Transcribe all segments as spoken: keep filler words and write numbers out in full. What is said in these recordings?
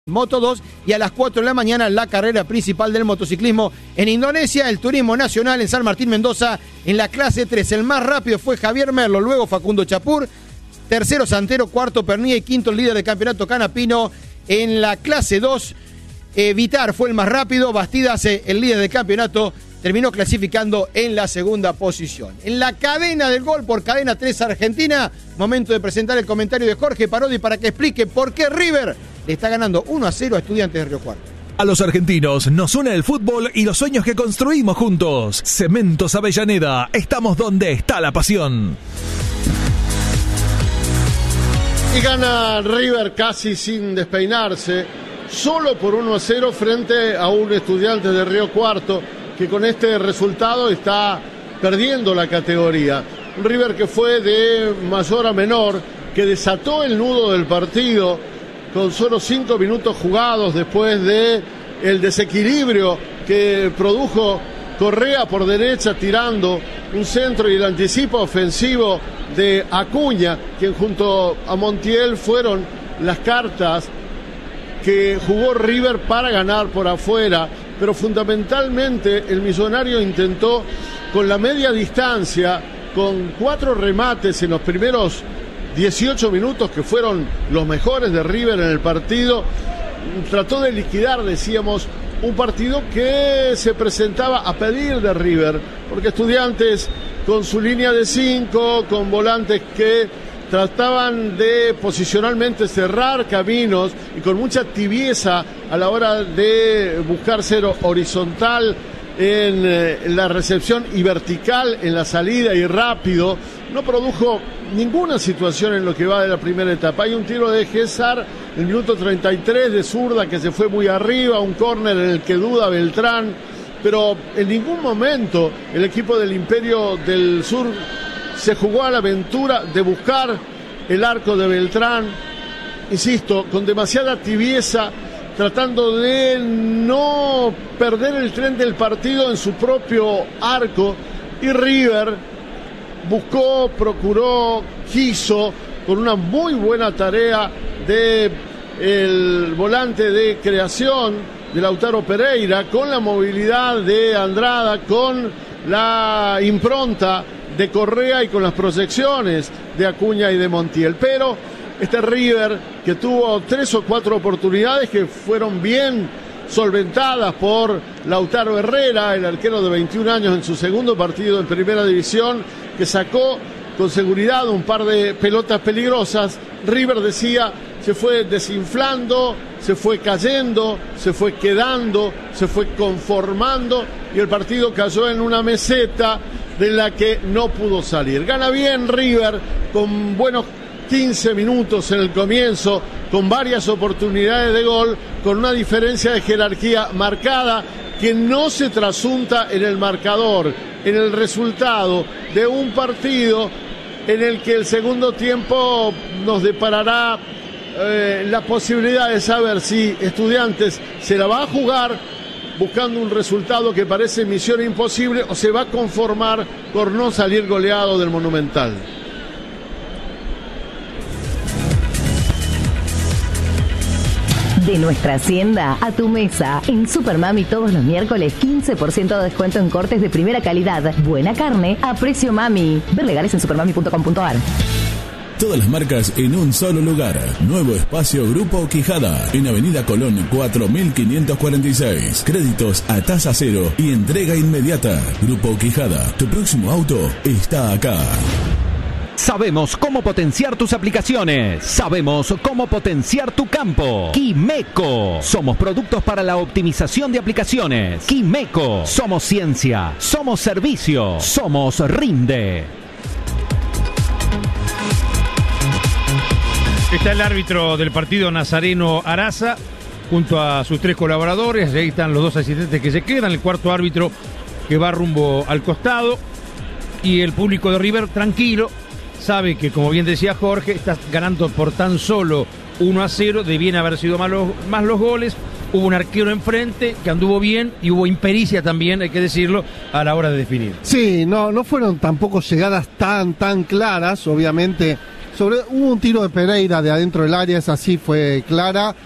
Moto dos, y a las cuatro de la mañana la carrera principal del motociclismo en Indonesia, el turismo nacional en San Martín Mendoza en la clase tres. El más rápido fue Javier Merlo, luego Facundo Chapur, tercero Santero, cuarto Pernía y quinto el líder de campeonato Canapino. En la clase dos, eh, Vitar fue el más rápido, Bastidas, eh, el líder de campeonato, terminó clasificando en la segunda posición. En la cadena del gol por Cadena tres Argentina, momento de presentar el comentario de Jorge Parodi para que explique por qué River le está ganando uno a cero a Estudiantes de Río Cuarto. A los argentinos nos une el fútbol y los sueños que construimos juntos. Cementos Avellaneda, estamos donde está la pasión. Y gana River casi sin despeinarse, solo por uno a cero frente a un Estudiantes de Río Cuarto que con este resultado está perdiendo la categoría. Un River que fue de mayor a menor, que desató el nudo del partido con solo cinco minutos jugados después de el desequilibrio que produjo Correa por derecha tirando un centro y el anticipo ofensivo de Acuña, quien junto a Montiel fueron las cartas que jugó River para ganar por afuera, pero fundamentalmente el millonario intentó con la media distancia, con cuatro remates en los primeros dieciocho minutos que fueron los mejores de River en el partido, trató de liquidar, decíamos, un partido que se presentaba a pedir de River, porque Estudiantes con su línea de cinco, con volantes que trataban de posicionalmente cerrar caminos y con mucha tibieza a la hora de buscar ser horizontal en eh, la recepción y vertical en la salida y rápido, no produjo ninguna situación en lo que va de la primera etapa. Hay un tiro de Gésar en el minuto treinta y tres de zurda que se fue muy arriba, un córner en el que duda Beltrán, pero en ningún momento el equipo del Imperio del Sur se jugó a la aventura de buscar el arco de Beltrán, insisto, con demasiada tibieza, tratando de no perder el tren del partido en su propio arco, y River buscó, procuró, quiso, con una muy buena tarea de el volante de creación de Lautaro Pereira, con la movilidad de Andrada, con la impronta de Correa y con las proyecciones de Acuña y de Montiel. Pero este River, que tuvo tres o cuatro oportunidades que fueron bien solventadas por Lautaro Herrera, el arquero de veintiún años en su segundo partido en Primera División, que sacó con seguridad un par de pelotas peligrosas, River, decía, se fue desinflando, se fue cayendo, se fue quedando, se fue conformando y el partido cayó en una meseta de la que no pudo salir. Gana bien River con buenos quince minutos en el comienzo, con varias oportunidades de gol, con una diferencia de jerarquía marcada que no se trasunta en el marcador, en el resultado de un partido en el que el segundo tiempo nos deparará eh, la posibilidad de saber si Estudiantes se la va a jugar buscando un resultado que parece misión imposible o se va a conformar por no salir goleado del Monumental. De nuestra hacienda a tu mesa. En Supermami todos los miércoles quince por ciento de descuento en cortes de primera calidad. Buena carne a precio mami. Ver legales en supermami punto com punto a r. Todas las marcas en un solo lugar. Nuevo espacio Grupo Quijada. En Avenida Colón cuatro mil quinientos cuarenta y seis. Créditos a tasa cero y entrega inmediata. Grupo Quijada. Tu próximo auto está acá. Sabemos cómo potenciar tus aplicaciones. Sabemos cómo potenciar tu campo. Quimeco. Somos productos para la optimización de aplicaciones. Quimeco. Somos ciencia. Somos servicio. Somos Rinde. Está el árbitro del partido, Nazareno Araza, junto a sus tres colaboradores. Ahí están los dos asistentes que se quedan. El cuarto árbitro que va rumbo al costado. Y el público de River tranquilo. Sabe que, como bien decía Jorge, está ganando por tan solo uno a cero, debían haber sido más los, más los goles. Hubo un arquero enfrente que anduvo bien y hubo impericia también, hay que decirlo, a la hora de definir. Sí, no, no fueron tampoco llegadas tan, tan claras, obviamente. Sobre, hubo un tiro de Pereira de adentro del área, esa sí fue clara.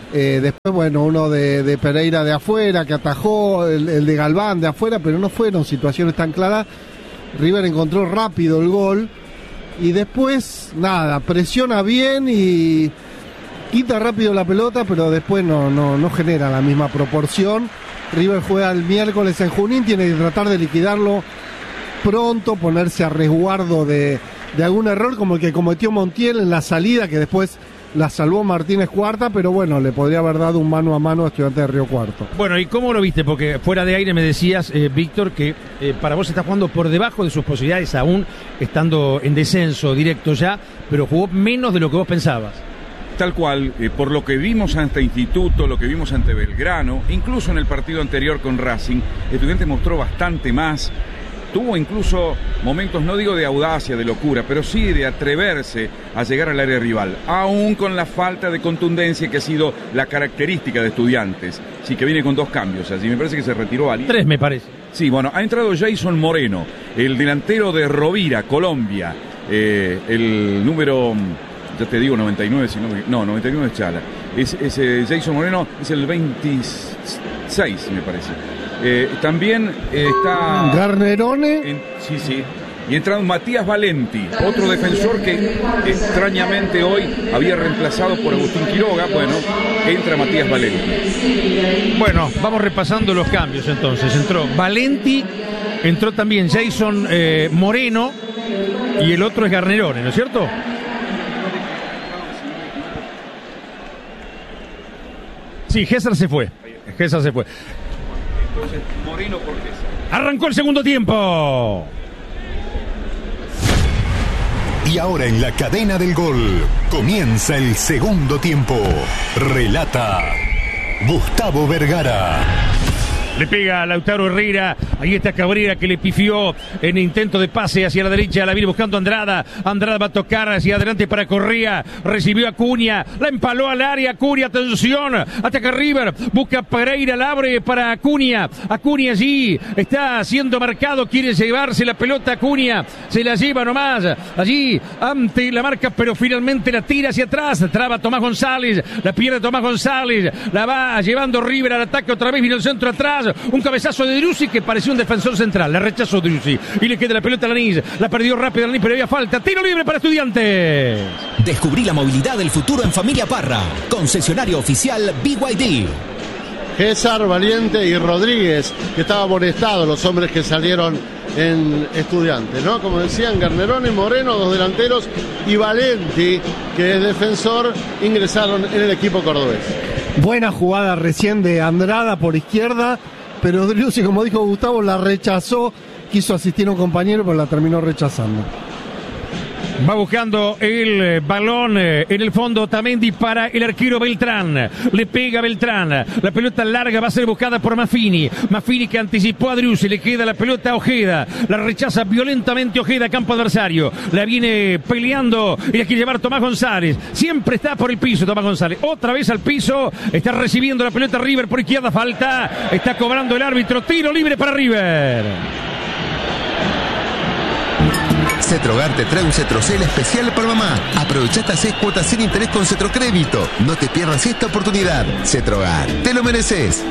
Eh, después, bueno, uno de, de Pereira de afuera que atajó, el, el de Galván de afuera, pero no fueron situaciones tan claras. River encontró rápido el gol y después, nada, presiona bien y quita rápido la pelota, pero después no, no, no genera la misma proporción. River juega el miércoles en Junín, tiene que tratar de liquidarlo pronto, ponerse a resguardo de, de algún error como el que cometió Montiel en la salida, que después la salvó Martínez Cuarta, pero bueno, le podría haber dado un mano a mano a Estudiantes de Río Cuarto. Bueno, ¿y cómo lo viste? Porque fuera de aire me decías, eh, Víctor, que eh, para vos está jugando por debajo de sus posibilidades, aún estando en descenso directo ya, pero jugó menos de lo que vos pensabas. Tal cual, eh, por lo que vimos ante Instituto, lo que vimos ante Belgrano, incluso en el partido anterior con Racing, Estudiantes mostró bastante más. Tuvo incluso momentos, no digo de audacia, de locura, pero sí de atreverse a llegar al área rival, aún con la falta de contundencia que ha sido la característica de Estudiantes. Sí, que viene con dos cambios allí, me parece que se retiró alguien. Tres, me parece. Sí, bueno, ha entrado Jason Moreno, el delantero de Rovira, Colombia, eh, el número, ya te digo, noventa y nueve, si no, no, noventa y nueve es Chala. Es, es, eh, Jason Moreno es el veintiséis, me parece. Eh, también eh, está Garnerone. En, sí, sí. Y entra Matías Valenti, otro defensor que extrañamente hoy había reemplazado por Agustín Quiroga. Bueno, entra Matías Valenti. Bueno, vamos repasando los cambios entonces. Entró Valenti, entró también Jason eh, Moreno y el otro es Garnerone, ¿no es cierto? Sí, Gésar se fue. Gésar se fue. Entonces, Moreno por Gésar. Arrancó el segundo tiempo. Y ahora en la cadena del gol comienza el segundo tiempo. Relata Gustavo Vergara. Le pega a Lautaro Herrera. Ahí está Cabrera que le pifió en intento de pase hacia la derecha. La viene buscando Andrada. Andrada va a tocar hacia adelante para Correa. Recibió a Acuña. La empaló al área. Acuña, atención. Ataca River. Busca Pereira. La abre para Acuña. Acuña allí. Está siendo marcado. Quiere llevarse la pelota Acuña. Se la lleva nomás. Allí ante la marca, pero finalmente la tira hacia atrás. Traba Tomás González. La pierde Tomás González. La va llevando River al ataque otra vez. Vino el centro atrás. Un cabezazo de Driussi que parecía un defensor central. La rechazó Driussi. Y le queda la pelota a Lanís. La perdió rápido Lanís, pero había falta. Tiro libre para Estudiantes. Descubrí la movilidad del futuro en Familia Parra. Concesionario oficial B Y D. Gésar, Valiente y Rodríguez, que estaban molestados los hombres que salieron en Estudiantes, ¿no? Como decían, Garnerone, Moreno, dos delanteros, y Valenti, que es defensor, ingresaron en el equipo cordobés. Buena jugada recién de Andrada por izquierda, pero Driussi, como dijo Gustavo, la rechazó, quiso asistir a un compañero, pero la terminó rechazando. Va buscando el eh, balón eh, en el fondo Otamendi para el arquero Beltrán. Le pega Beltrán. La pelota larga va a ser buscada por Maffini. Maffini que anticipó a Driussi. Le queda la pelota a Ojeda. La rechaza violentamente Ojeda, campo adversario. La viene peleando y la quiere llevar Tomás González. Siempre está por el piso Tomás González. Otra vez al piso. Está recibiendo la pelota River por izquierda. Falta. Está cobrando el árbitro. Tiro libre para River. Cetrogar te trae un Cetrocel especial para mamá. Aprovecha estas seis cuotas sin interés con Cetrocrédito. No te pierdas esta oportunidad. Cetrogar, te lo mereces.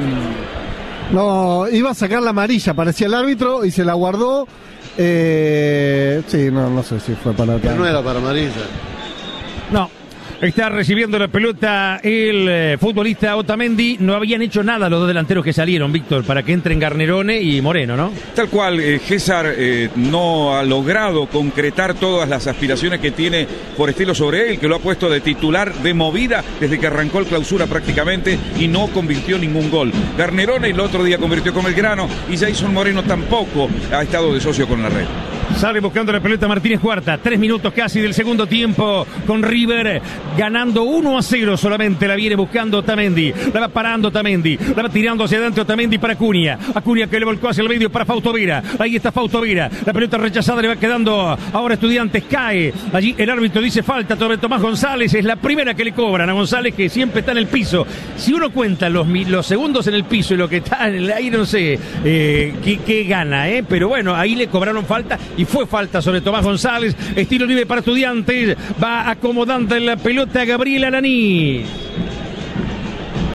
No, iba a sacar la amarilla, parecía el árbitro y se la guardó. Eh, sí, no, no sé si fue para Que no era para amarilla. No. Está recibiendo la pelota el eh, futbolista Otamendi. No habían hecho nada los dos delanteros que salieron, Víctor, para que entren Garnerone y Moreno, ¿no? Tal cual, eh, Gésar eh, no ha logrado concretar todas las aspiraciones que tiene Forestelo sobre él, que lo ha puesto de titular de movida desde que arrancó el clausura prácticamente y no convirtió ningún gol. Garnerone el otro día convirtió con Belgrano y Jason Moreno tampoco ha estado de socio con la red. Sale buscando la pelota Martínez Cuarta. Tres minutos casi del segundo tiempo con River ganando uno a cero solamente. La viene buscando Otamendi. La va parando Otamendi. La va tirando hacia adelante Otamendi para Acuña. Acuña que le volcó hacia el medio para Fausto Vera. Ahí está Fausto Vera. La pelota rechazada le va quedando ahora Estudiantes. Cae. Allí el árbitro dice falta sobre Tomás González. Es la primera que le cobran a González, que siempre está en el piso. Si uno cuenta los, los segundos en el piso y lo que está en el aire, no sé eh, qué, qué gana, ¿eh? Pero bueno, ahí le cobraron falta y fue falta sobre Tomás González. Estilo libre para Estudiantes. Va acomodando la pelota a Gabriel Alaní.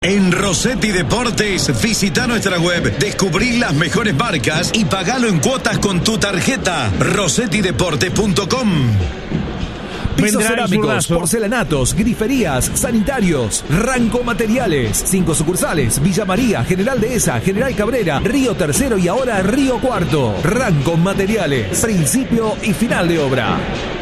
En Rossetti Deportes, visita nuestra web, descubrí las mejores marcas y pagalo en cuotas con tu tarjeta. rossetti deportes punto com. Pisos cerámicos, porcelanatos, griferías, sanitarios, Ranco Materiales. Cinco sucursales: Villa María, General Dehesa, General Cabrera, Río Tercero y ahora Río Cuarto. Ranco Materiales, principio y final de obra.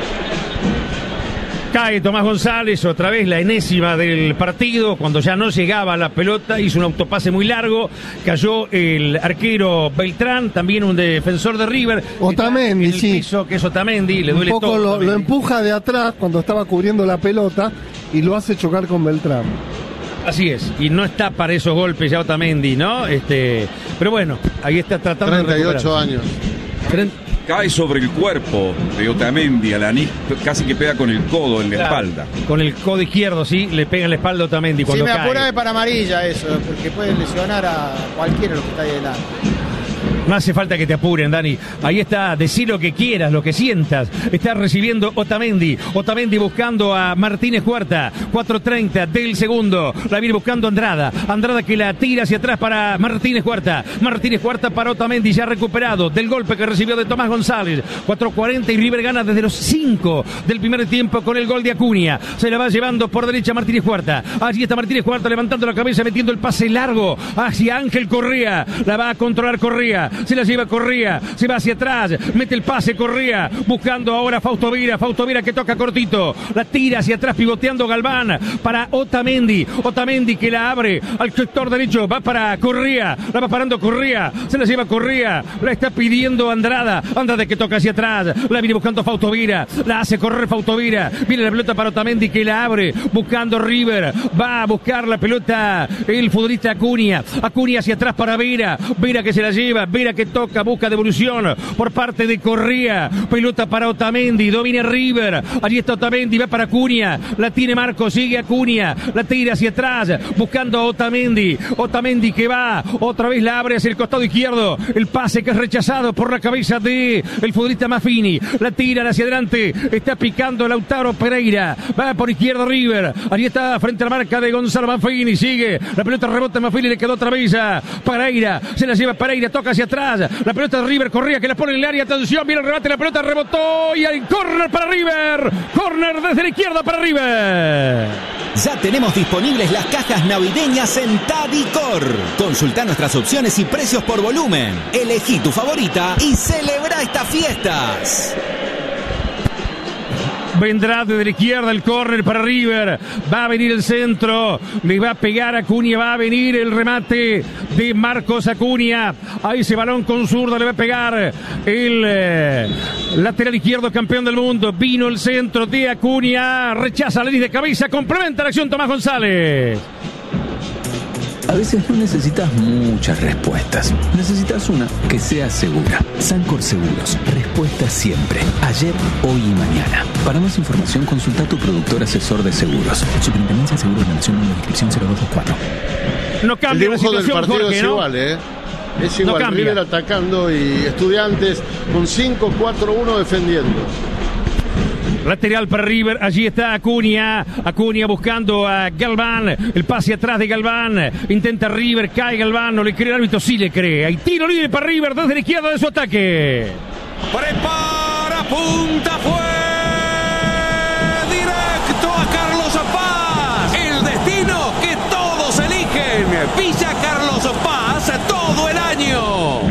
Cae Tomás González, otra vez la enésima del partido, cuando ya no llegaba la pelota, hizo un autopase muy largo, cayó el arquero Beltrán, también un defensor de River. Otamendi, en el sí. piso, que es Otamendi, le duele un poco todo. Lo, lo empuja de atrás cuando estaba cubriendo la pelota y lo hace chocar con Beltrán. Así es, y no está para esos golpes ya Otamendi, ¿no? Este, pero bueno, ahí está tratando treinta y ocho de años. treinta Cae sobre el cuerpo de Otamendi, Alaní, casi que pega con el codo en la Claro, espalda. Con el codo izquierdo, sí, le pega en la espalda a Otamendi cuando Si me cae. apura es para amarilla eso, porque puede lesionar a cualquiera de los que está ahí adelante. No hace falta que te apuren, Dani. Ahí está, decí lo que quieras, lo que sientas. Está recibiendo Otamendi. Otamendi buscando a Martínez Cuarta. cuatro treinta del segundo. La viene buscando Andrada. Andrada que la tira hacia atrás para Martínez Cuarta. Martínez Cuarta para Otamendi, ya recuperado del golpe que recibió de Tomás González. cuatro cuarenta y River gana desde los cinco del primer tiempo con el gol de Acuña. Se la va llevando por derecha Martínez Cuarta. Allí está Martínez Cuarta levantando la cabeza, metiendo el pase largo hacia Ángel Correa. La va a controlar Correa. Se la lleva Correa, se va hacia atrás, mete el pase Correa, buscando ahora Fausto Vera, Fausto Vera que toca cortito, la tira hacia atrás pivoteando Galván para Otamendi, Otamendi que la abre al sector derecho, va para Correa, la va parando Correa, se la lleva Correa, la está pidiendo Andrada, Andrada que toca hacia atrás, la viene buscando Fausto Vera, la hace correr Fausto Vera, viene la pelota para Otamendi que la abre, buscando River, va a buscar la pelota el futbolista Acuña, Acuña hacia atrás para Vera, Vera que se la lleva, Vera que toca, busca devolución por parte de Correa, pelota para Otamendi, domina River, allí está Otamendi, va para Acuña, la tiene Marco, sigue Acuña, la tira hacia atrás, buscando a Otamendi, Otamendi que va, otra vez la abre hacia el costado izquierdo, el pase que es rechazado por la cabeza de el futbolista Maffini, la tira hacia adelante, está picando Lautaro Pereira, va por izquierda River, allí está frente a la marca de Gonzalo Maffini, sigue, la pelota rebota Maffini, le quedó otra vez a Pereira, se la lleva Pereira, toca hacia atrás, la pelota de River, Correa que la pone en el área, atención, viene el remate, la pelota rebotó y hay córner para River, córner desde la izquierda para River. Ya tenemos disponibles las cajas navideñas en Tadicor. Consulta nuestras opciones y precios por volumen. Elegí tu favorita y celebra estas fiestas. Vendrá desde la izquierda el córner para River. Va a venir el centro. Le va a pegar a Acuña. Va a venir el remate de Marcos Acuña. A ese balón con zurda le va a pegar el eh, lateral izquierdo campeón del mundo. Vino el centro de Acuña. Rechaza la línea de cabeza. Complementa la acción Tomás González. A veces no necesitas muchas respuestas. Necesitas una que sea segura. Sancor Seguros. Respuesta siempre. Ayer, hoy y mañana. Para más información, consulta a tu productor asesor de seguros. Superintendencia de Seguros de la Nación, número de inscripción cero dos dos cuatro. No cambia la situación, del partido Jorge, es ¿no? igual, ¿eh? Es igual. No cambia. River atacando y Estudiantes con cinco cuatro uno defendiendo. Lateral para River, allí está Acuña, Acuña buscando a Galván, el pase atrás de Galván, intenta River, cae Galván, no le cree el árbitro, sí le cree, hay tiro libre para River desde la izquierda de su ataque. Prepara, punta, fue directo a Carlos Paz, el destino que todos eligen, Villa Carlos Paz todo el año.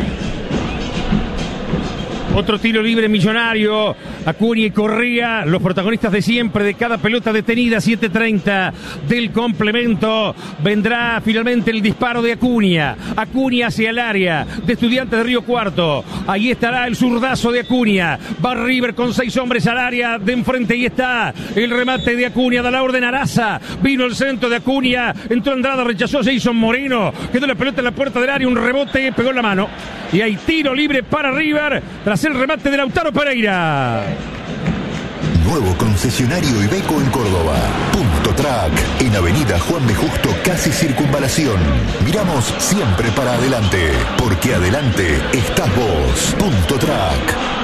Otro tiro libre millonario, Acuña y Correa, los protagonistas de siempre de cada pelota detenida, siete treinta del complemento. Vendrá finalmente el disparo de Acuña, Acuña hacia el área de Estudiantes de Río Cuarto. Ahí estará el zurdazo de Acuña, va River con seis hombres al área de enfrente, ahí está el remate de Acuña, da la orden Araza, vino el centro de Acuña, entró Andrada, rechazó Jason Moreno, quedó la pelota en la puerta del área, un rebote, pegó en la mano y hay tiro libre para River tras el remate de Lautaro Pereira. Nuevo concesionario Iveco en Córdoba. Punto Track, en Avenida Juan B. Justo, casi Circunvalación. Miramos siempre para adelante, porque adelante estás vos. Punto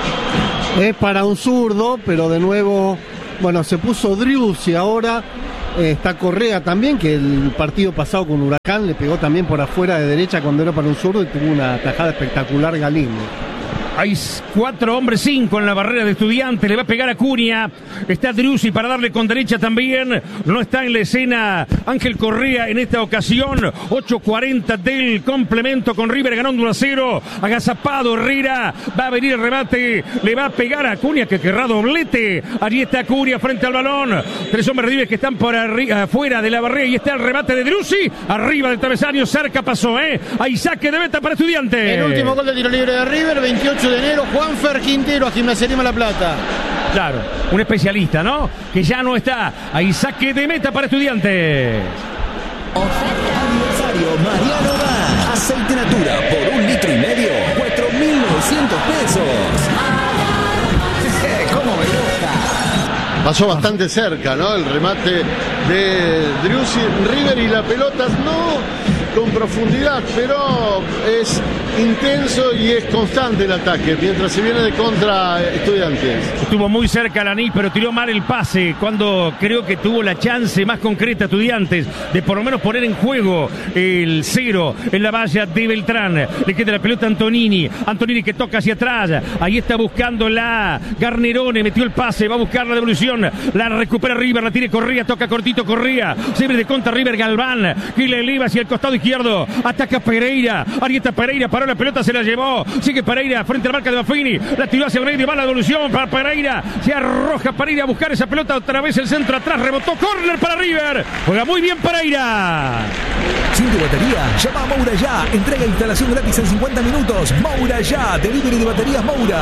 Track. Es para un zurdo, pero de nuevo, bueno, se puso Driussi ahora Eh, está Correa también, que el partido pasado con Huracán le pegó también por afuera de derecha cuando era para un zurdo y tuvo una tajada espectacular Galindo. Hay cuatro hombres, cinco en la barrera de Estudiantes. Le va a pegar a Cunha. Está Driussi para darle con derecha también. No está en la escena Ángel Correa en esta ocasión. ocho cuarenta del complemento con River ganando uno a cero. Agazapado Herrera. Va a venir el remate. Le va a pegar a Cunha que querrá doblete. Allí está Cunha frente al balón. Tres hombres libres que están por arriba, afuera de la barrera. Y está el remate de Driussi. Arriba del travesaño. Cerca pasó, ¿eh? Hay saque de meta para Estudiantes. El último gol de tiro libre de River, veintiocho de enero, Juanfer Quintero a Gimnasia Lima La Plata. Claro, un especialista, ¿no? Que ya no está. Hay saque de meta para Estudiantes. Oferta aniversario Mariano Gas. Aceite Natura por un litro y medio, cuatro mil novecientos pesos. ¿Cómo me gusta? Pasó bastante cerca, ¿no? El remate de Driussi, River y la pelota no con profundidad, pero es intenso y es constante el ataque, mientras se viene de contra Estudiantes. Estuvo muy cerca Lanís, pero tiró mal el pase, cuando creo que tuvo la chance más concreta Estudiantes de por lo menos poner en juego el cero en la valla de Beltrán. Le queda la pelota a Antonini, Antonini que toca hacia atrás, ahí está buscando la Garnerone, metió el pase, va a buscar la devolución, la recupera River, la tiene Correa, toca cortito Correa, se viene de contra River Galván, que le eleva hacia el costado izquierdo, ataca Pereira, ahí está Pereira, paró la pelota, se la llevó, sigue Pereira frente a la marca de Baffini, la tiró hacia el medio, va la devolución para Pereira, se arroja Pereira a buscar esa pelota, otra vez el centro atrás, rebotó, córner para River, juega muy bien Pereira. Sin tu batería, llama a Moura ya, entrega e instalación gratis en cincuenta minutos, Moura ya, delivery de baterías Moura.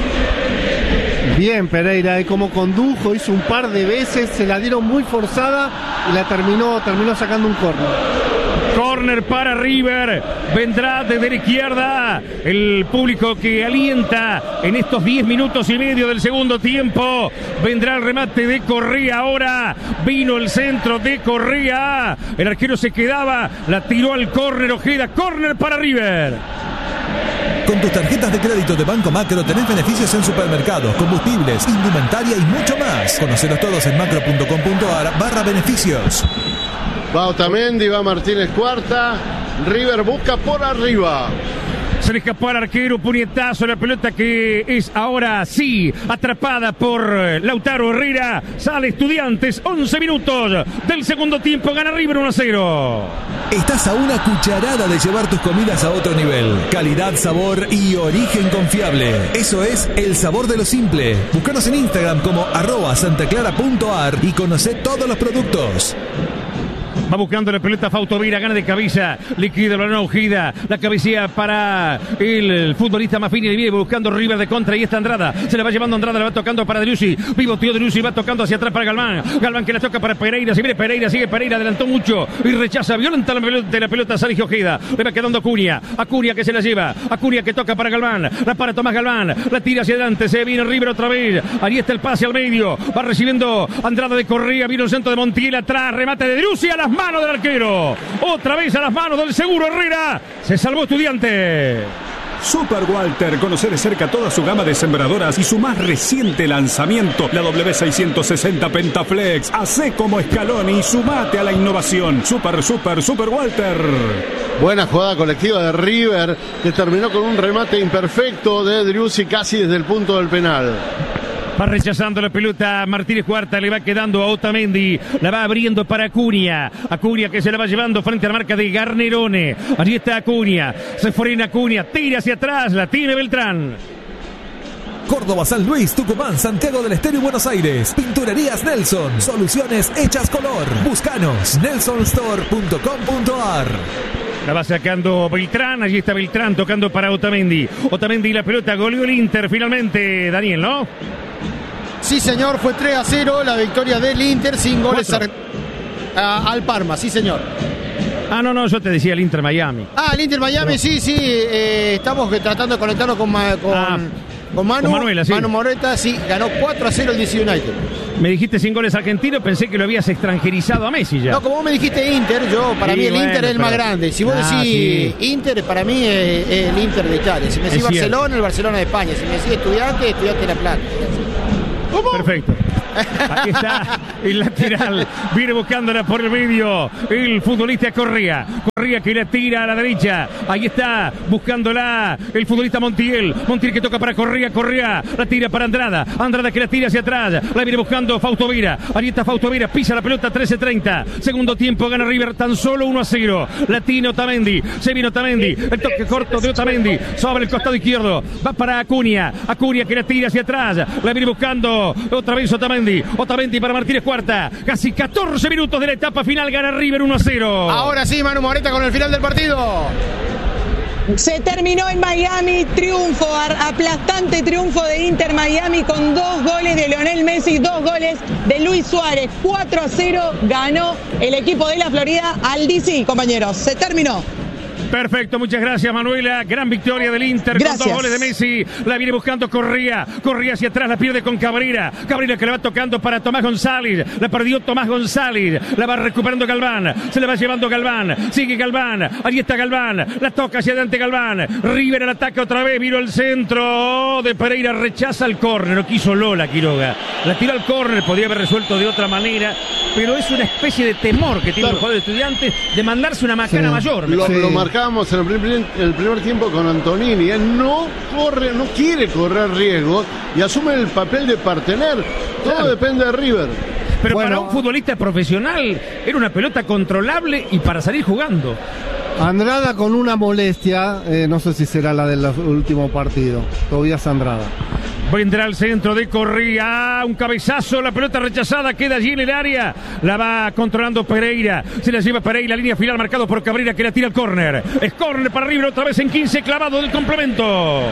Bien Pereira, y como condujo, hizo un par de veces, se la dieron muy forzada y la terminó, terminó sacando un córner. Corner para River, vendrá desde la izquierda el público que alienta en estos diez minutos y medio del segundo tiempo. Vendrá el remate de Correa ahora, vino el centro de Correa, el arquero se quedaba, la tiró al córner Ojeda, córner para River. Con tus tarjetas de crédito de Banco Macro tenés beneficios en supermercados, combustibles, indumentaria y mucho más. Conocelos todos en macro punto com punto ar barra beneficios. Va Otamendi, va Martínez Cuarta, River busca por arriba. Se le escapó al arquero, puñetazo, la pelota que es ahora sí atrapada por Lautaro Herrera. Sale Estudiantes, once minutos del segundo tiempo, gana River uno a cero. Estás a una cucharada de llevar tus comidas a otro nivel. Calidad, sabor y origen confiable. Eso es el sabor de lo simple. Búscanos en Instagram como arroba santaclara punto ar y conocé todos los productos. Va buscando la pelota Fautovira, gana de cabeza, liquida el balón Ojeda, la cabecilla para el, el futbolista Maffini, le viene buscando River de contra, y está Andrada, se la va llevando Andrada, la va tocando para Driussi, vivo tío Driussi, va tocando hacia atrás para Galván, Galván que la toca para Pereira, si viene Pereira, sigue Pereira, adelantó mucho y rechaza, violenta la pelota, de la pelota Sergio Ojeda, le va quedando Acuña, Acuña que se la lleva, Acuña que toca para Galván, la para Tomás Galván, la tira hacia adelante, se viene River otra vez, ahí está el pase al medio, va recibiendo Andrada de Correa, vino el centro de Montiel atrás, remate de Driussi a las manos del arquero, otra vez a las manos del seguro Herrera, se salvó Estudiante. Super Walter, conoce de cerca toda su gama de sembradoras y su más reciente lanzamiento, la W seiscientos sesenta Pentaflex. Hacé como Scaloni y sumate a la innovación. Super, super, Super Walter. Buena jugada colectiva de River, que terminó con un remate imperfecto de Driussi casi desde el punto del penal. Va rechazando la pelota Martínez Cuarta, le va quedando a Otamendi, la va abriendo para Acuña, Acuña que se la va llevando frente a la marca de Garnerone, allí está Acuña, se frena Acuña, tira hacia atrás, la tiene Beltrán. Córdoba, San Luis, Tucumán, Santiago del Estero y Buenos Aires. Pinturerías Nelson, soluciones hechas color. Búscanos, nelson store punto com punto ar. La va sacando Beltrán, allí está Beltrán tocando para Otamendi, Otamendi la pelota, goleó el Inter finalmente, Daniel, ¿no? Sí, señor, fue tres a cero la victoria del Inter sin goles ar- a, al Parma, sí, señor. Ah, no, no, yo te decía el Inter Miami. Ah, el Inter Miami, no. sí, sí, eh, estamos tratando de conectarnos con, con, ah, con Manu, con Manuela, sí. Manu Moreta, sí, ganó cuatro a cero el D C United. Me dijiste sin goles argentinos, pensé que lo habías extranjerizado a Messi ya. No, como vos me dijiste Inter, yo, para sí, mí el bueno, Inter es el pero... más grande. Si vos ah, decís sí. Inter, para mí es, es el Inter de Italia. Si me decís es Barcelona, cierto. El Barcelona de España. Si me decís Estudiante, Estudiante de La Plata. Perfecto. Aquí está el lateral. Viene buscándola por el medio. El futbolista Correa. Correa que la tira a la derecha. Ahí está buscándola el futbolista Montiel. Montiel que toca para Correa. Correa la tira para Andrada. Andrada que la tira hacia atrás. La viene buscando Fausto Vera. Ahí está Fausto Vera. Pisa la pelota. trece treinta. Segundo tiempo. Gana River tan solo uno a cero. Latino Otamendi. Se vino Otamendi. El toque corto de Otamendi. Sobre el costado izquierdo. Va para Acuña. Acuña que la tira hacia atrás. La viene buscando otra vez Otamendi. Otamendi para Martínez Cuarta. Casi catorce minutos de la etapa final. Gana River uno a cero. Ahora sí, Manu Moreta con el final del partido. Se terminó en Miami, triunfo, aplastante triunfo de Inter Miami con dos goles de Lionel Messi, dos goles de Luis Suárez. cuatro a cero ganó el equipo de la Florida al D C, compañeros. Se terminó. Perfecto, muchas gracias, Manuela. Gran victoria del Inter. Gracias. Con dos goles de Messi. La viene buscando Correa. Correa hacia atrás, la pierde con Cabrera. Cabrera que la va tocando para Tomás González. La perdió Tomás González. La va recuperando Galván. Se la va llevando Galván. Sigue Galván. Ahí está Galván. La toca hacia adelante Galván. River al ataque otra vez. Vino el centro de Pereira. Rechaza el córner. No quiso Lola Quiroga. La tira al córner. Podría haber resuelto de otra manera. Pero es una especie de temor que tiene claro. el jugador de Estudiantes de mandarse una macana sí. mayor. Lo, sí. lo marcamos en el primer, el primer tiempo con Antonini. Él no corre, no quiere correr riesgos y asume el papel de partener. Todo claro. depende de River. Pero bueno, para un futbolista profesional era una pelota controlable y para salir jugando. Andrada con una molestia, eh, no sé si será la del último partido. Tobías Andrada. Vendrá al centro de Correa, un cabezazo, la pelota rechazada, queda allí en el área, la va controlando Pereira, se la lleva Pereira, línea final marcado por Cabrera que la tira al córner, es córner para River otra vez en quince, clavado del complemento.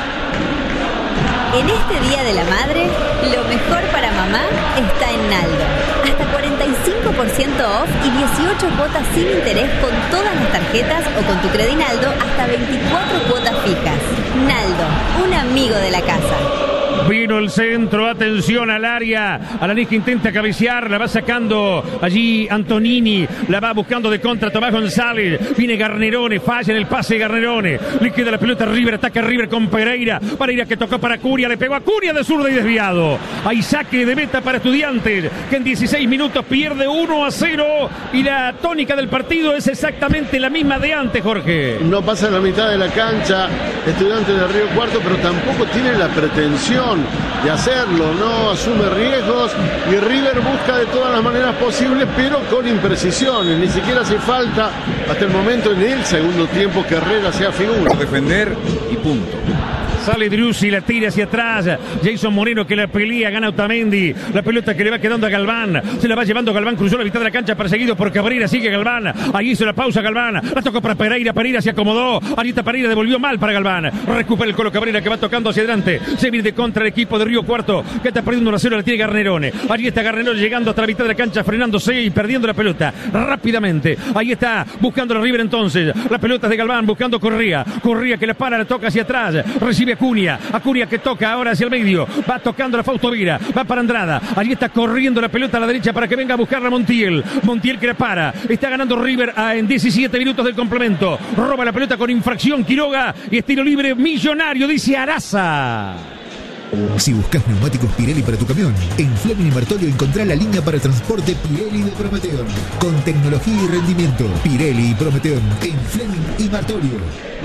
En este Día de la Madre, lo mejor para mamá está en Naldo. Hasta cuarenta y cinco por ciento off y dieciocho cuotas sin interés con todas las tarjetas o con tu Credinaldo hasta veinticuatro cuotas fijas. Naldo, un amigo de la casa. Vino el centro, atención al área. Alanis que intenta cabecear, la va sacando allí Antonini, la va buscando de contra Tomás González. Viene Garnerone, falla en el pase de Garnerone. Le queda la pelota a River, ataca a River con Pereira. Pereira que tocó para Curia, le pegó a Curia de zurda y desviado. Hay saque de meta para Estudiantes, que en dieciséis minutos pierde uno a cero. Y la tónica del partido es exactamente la misma de antes, Jorge. No pasa en la mitad de la cancha Estudiantes de Río Cuarto, pero tampoco tiene la pretensión de hacerlo, no asume riesgos y River busca de todas las maneras posibles, pero con imprecisiones. Ni siquiera hace falta hasta el momento en el segundo tiempo que Herrera sea figura. Defender y punto. Sale Driussi, la tira hacia atrás. Jason Moreno que la pelea, gana Otamendi. La pelota que le va quedando a Galván. Se la va llevando Galván, cruzó la mitad de la cancha, perseguido por Cabrera. Sigue Galván. Ahí hizo la pausa Galván. La tocó para Pereira. Pereira se acomodó. Ahorita Pereira devolvió mal para Galván. Recupera el Colo Cabrera que va tocando hacia adelante. Se viene de contra el equipo de Río Cuarto que está perdiendo uno a cero. La tiene Garnerone. Ahí está Garnerone llegando hasta la mitad de la cancha, frenándose y perdiendo la pelota rápidamente. Ahí está buscando la River entonces. La pelota de Galván buscando Correa. Correa que la para, la toca hacia atrás. Recibe Acuña, Acuña que toca ahora hacia el medio, va tocando la Fausto Vera, va para Andrada, allí está corriendo la pelota a la derecha para que venga a buscarla Montiel, Montiel que la para, está ganando River en diecisiete minutos del complemento, roba la pelota con infracción Quiroga y estilo libre millonario, dice Araza. Si buscas neumáticos Pirelli para tu camión, en Fleming y Martolio encontrá la línea para transporte Pirelli de Prometeon, con tecnología y rendimiento. Pirelli y Prometeon en Fleming y Martolio.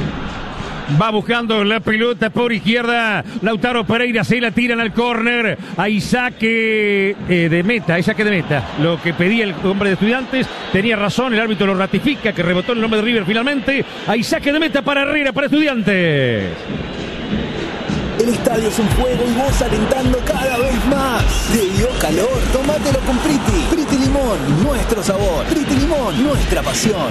Va buscando la pelota por izquierda. Lautaro Pereira se la tiran al córner. Hay saque eh, de meta. Hay saque de meta. Lo que pedía el hombre de Estudiantes. Tenía razón. El árbitro lo ratifica. Que rebotó el nombre de River finalmente. Hay saque de meta para Herrera, para Estudiantes. El estadio es un fuego y vos alentando cada vez más. ¿Te dio calor? Tómatelo con Priti. Priti Limón, nuestro sabor. Priti Limón, nuestra pasión.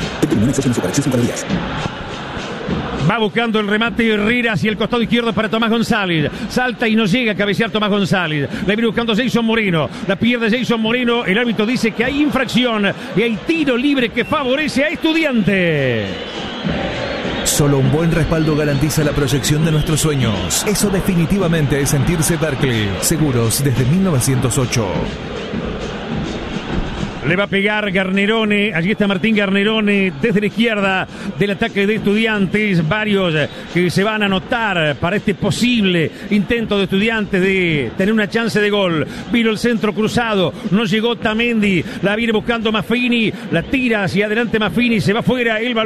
Va buscando el remate Herrera hacia el costado izquierdo para Tomás González. Salta y no llega a cabecear Tomás González. La viene buscando Jason Moreno. La pierde Jason Moreno. El árbitro dice que hay infracción y hay tiro libre que favorece a Estudiantes. Solo un buen respaldo garantiza la proyección de nuestros sueños. Eso definitivamente es sentirse Berkeley. Seguros desde mil novecientos ocho. Le va a pegar Garnerone. Allí está Martín Garnerone desde la izquierda del ataque de Estudiantes. Varios que se van a anotar para este posible intento de Estudiantes de tener una chance de gol. Vino el centro cruzado. No llegó Tamendi. La viene buscando Maffini. La tira hacia adelante Maffini. Se va fuera. El balón